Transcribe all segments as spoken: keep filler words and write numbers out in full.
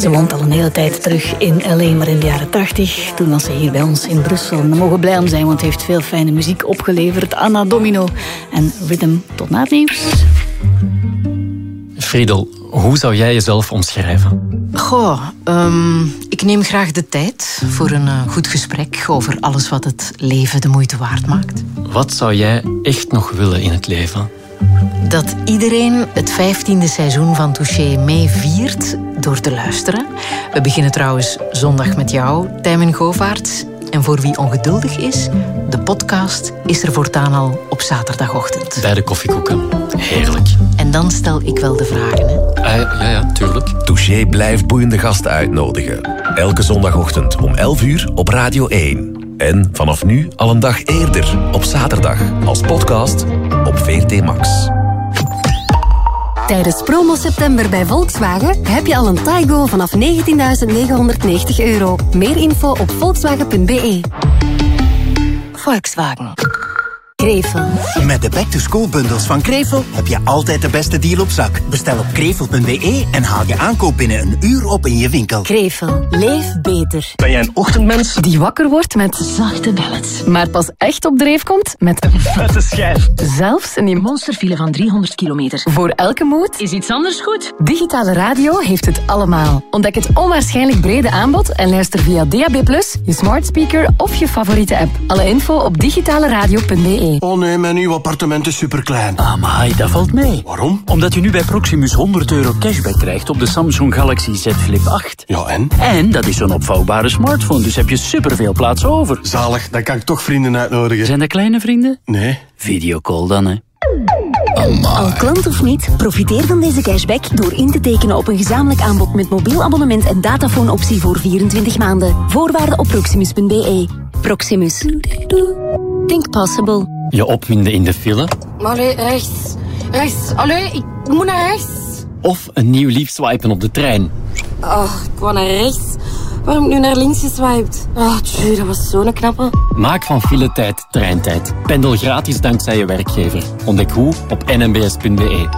Ze woont al een hele tijd terug in L A, maar in de jaren tachtig. Toen was ze hier bij ons in Brussel. En we mogen blij om zijn, want ze heeft veel fijne muziek opgeleverd. Anna Domino en Rhythm. Tot na het nieuws. Friedel, hoe zou jij jezelf omschrijven? Goh, um, ik neem graag de tijd voor een uh, goed gesprek over alles wat het leven de moeite waard maakt. Wat zou jij echt nog willen in het leven? Dat iedereen het vijftiende seizoen van Touché mee viert door te luisteren. We beginnen trouwens zondag met jou, Tijmen Govaerts. En voor wie ongeduldig is, de podcast is er voortaan al op zaterdagochtend. Bij de koffiekoeken. Heerlijk. En dan stel ik wel de vragen, hè? Uh, ja, ja, tuurlijk. Touché blijft boeiende gasten uitnodigen. Elke zondagochtend om elf uur op Radio één. En vanaf nu al een dag eerder, op zaterdag, als podcast op V R T Max. Tijdens promo september bij Volkswagen heb je al een Taigo vanaf negentienduizend negenhonderdnegentig euro. Meer info op volkswagen punt b e. Volkswagen. Krevel. Met de back-to-school bundles van Krevel heb je altijd de beste deal op zak. Bestel op krevel punt b e en haal je aankoop binnen een uur op in je winkel. Krevel. Leef beter. Ben jij een ochtendmens? Die wakker wordt met zachte bellets, maar pas echt op dreef komt met een vette schijf. Zelfs in die monsterfile van driehonderd kilometer. Voor elke moed is iets anders goed. Digitale radio heeft het allemaal. Ontdek het onwaarschijnlijk brede aanbod en luister via D A B plus, je smart speaker of je favoriete app. Alle info op digitaleradio punt b e. Oh nee, mijn nieuw appartement is superklein. Amai, dat valt mee. Waarom? Omdat je nu bij Proximus honderd euro cashback krijgt op de Samsung Galaxy Z Flip acht. Ja, en? En dat is zo'n opvouwbare smartphone, dus heb je superveel plaats over. Zalig, dan kan ik toch vrienden uitnodigen. Zijn dat kleine vrienden? Nee. Videocall dan, hè. Amai. Al klant of niet, profiteer van deze cashback door in te tekenen op een gezamenlijk aanbod met mobiel abonnement en datafoonoptie voor vierentwintig maanden. Voorwaarden op proximus punt b e. Proximus. Think possible. Je opwinden in de file. Allee, rechts. Rechts. Allee, ik moet naar rechts. Of een nieuw lief swipen op de trein. Oh, ik wou naar rechts. Waarom heb ik nu naar links geswiped? Oh, tjie, dat was zo'n knappe. Maak van filetijd treintijd. Pendel gratis dankzij je werkgever. Ontdek hoe op n m b s punt b e.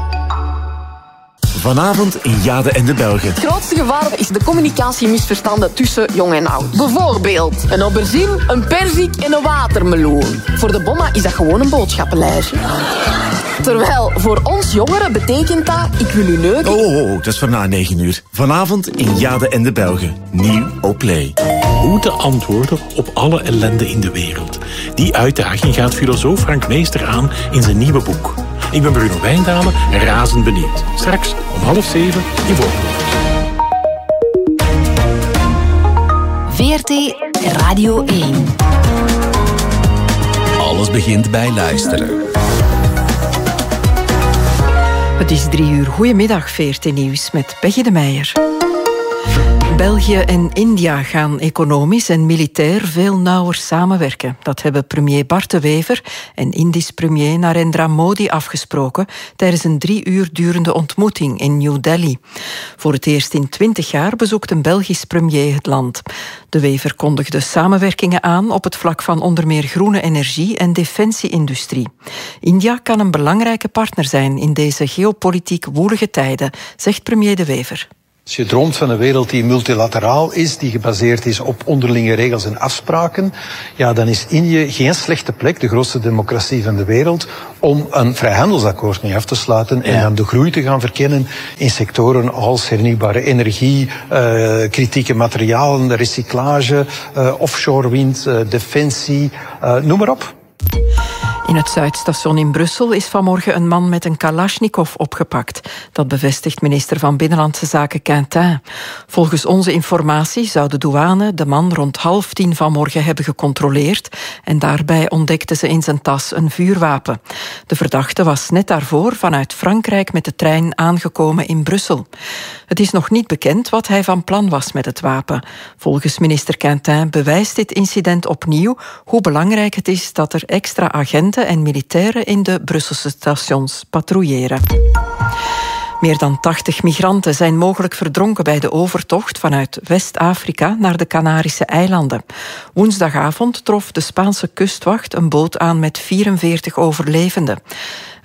Vanavond in Jade en de Belgen. Het grootste gevaar is de communicatiemisverstanden tussen jong en oud. Bijvoorbeeld een aubergine, een perzik en een watermeloen. Voor de bomma is dat gewoon een boodschappenlijstje. Terwijl voor ons jongeren betekent dat, ik wil u neuken. Oh, oh, oh, dat is voor na negen uur. Vanavond in Jade en de Belgen. Nieuw op Play. Hoe te antwoorden op alle ellende in de wereld. Die uitdaging gaat filosoof Frank Meester aan in zijn nieuwe boek. Ik ben Bruno Wijndalen en razend benieuwd. Straks om half zeven in Voorbeeld. V R T Radio één. Alles begint bij luisteren. Het is drie uur. Goedemiddag, V R T Nieuws met Peggy de Meijer. België en India gaan economisch en militair veel nauwer samenwerken. Dat hebben premier Bart de Wever en Indisch premier Narendra Modi afgesproken tijdens een drie uur durende ontmoeting in New Delhi. Voor het eerst in twintig jaar bezoekt een Belgisch premier het land. De Wever kondigde samenwerkingen aan op het vlak van onder meer groene energie en defensieindustrie. India kan een belangrijke partner zijn in deze geopolitiek woelige tijden, zegt premier de Wever. Als je droomt van een wereld die multilateraal is, die gebaseerd is op onderlinge regels en afspraken, ja, dan is Indië geen slechte plek, de grootste democratie van de wereld, om een vrijhandelsakkoord mee af te sluiten en ja. dan de groei te gaan verkennen in sectoren als hernieuwbare energie, uh, kritieke materialen, recyclage, uh, offshore wind, uh, defensie, uh, noem maar op. In het Zuidstation in Brussel is vanmorgen een man met een Kalashnikov opgepakt. Dat bevestigt minister van Binnenlandse Zaken Quintin. Volgens onze informatie zou de douane de man rond half tien vanmorgen hebben gecontroleerd en daarbij ontdekten ze in zijn tas een vuurwapen. De verdachte was net daarvoor vanuit Frankrijk met de trein aangekomen in Brussel. Het is nog niet bekend wat hij van plan was met het wapen. Volgens minister Quintin bewijst dit incident opnieuw hoe belangrijk het is dat er extra agenten en militairen in de Brusselse stations patrouilleren. Meer dan tachtig migranten zijn mogelijk verdronken bij de overtocht vanuit West-Afrika naar de Canarische eilanden. Woensdagavond trof de Spaanse kustwacht een boot aan met vierenveertig overlevenden.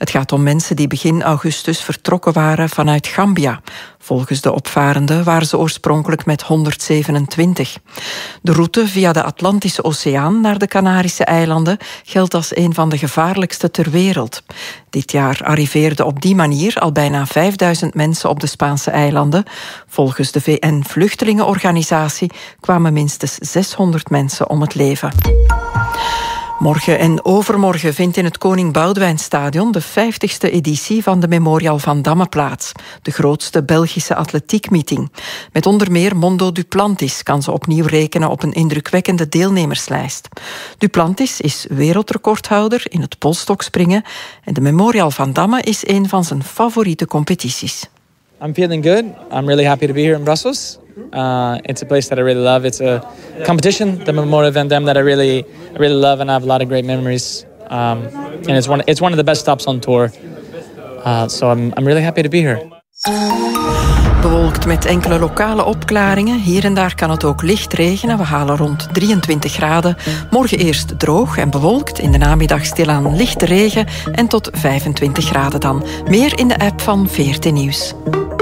Het gaat om mensen die begin augustus vertrokken waren vanuit Gambia. Volgens de opvarenden waren ze oorspronkelijk met honderdzevenentwintig. De route via de Atlantische Oceaan naar de Canarische eilanden geldt als een van de gevaarlijkste ter wereld. Dit jaar arriveerden op die manier al bijna vijfduizend mensen op de Spaanse eilanden. Volgens de V N-vluchtelingenorganisatie kwamen minstens zeshonderd mensen om het leven. Morgen en overmorgen vindt in het Koning Boudewijnstadion de vijftigste editie van de Memorial Van Damme plaats. De grootste Belgische atletiekmeeting. Met onder meer Mondo Duplantis kan ze opnieuw rekenen op een indrukwekkende deelnemerslijst. Duplantis is wereldrecordhouder in het polstokspringen en de Memorial Van Damme is een van zijn favoriete competities. I'm feeling good. I'm really happy to be here in Brussels. Uh, it's a place that I really love. It's a competition, the Memorial Van Damme, that I really, I really love, and I have a lot of great memories. Um, and it's one, it's one of the best stops on tour. Uh, so I'm, I'm really happy to be here. Bewolkt met enkele lokale opklaringen. Hier en daar kan het ook licht regenen. We halen rond drieëntwintig graden. Morgen eerst droog en bewolkt. In de namiddag stilaan lichte regen en tot vijfentwintig graden dan. Meer in de app van V R T Nieuws.